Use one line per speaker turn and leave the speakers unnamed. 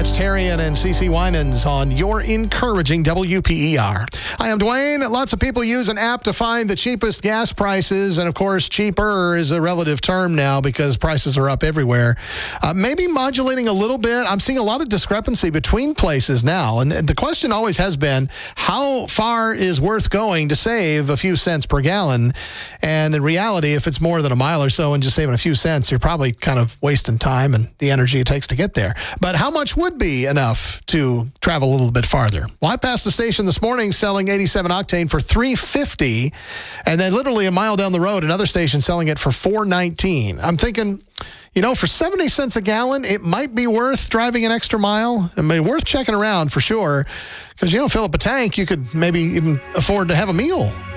That's Tarian and CeCe Winans on your encouraging WPER. I am Dwayne. Lots of people use an app to find the cheapest gas prices. And of course, cheaper is a relative term now because prices are up everywhere. Maybe modulating a little bit. I'm seeing a lot of discrepancy between places now. And the question always has been, how far is worth going to save a few cents per gallon? And in reality, if it's more than a mile or so and just saving a few cents, you're probably kind of wasting time and the energy it takes to get there. But how much would be enough to travel a little bit farther? Well, I passed the station this morning selling 87 octane for $3.50, and then literally a mile down the road, another station selling it for $4.19. I'm thinking, for 70 cents a gallon, it might be worth driving an extra mile. I mean, worth checking around for sure. Because, fill up a tank, you could maybe even afford to have a meal